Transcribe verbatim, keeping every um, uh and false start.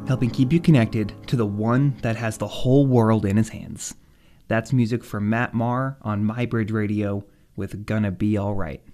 helping keep you connected to the one that has the whole world in his hands. That's music from Matt Maher on My Bridge Radio with Gonna Be Alright.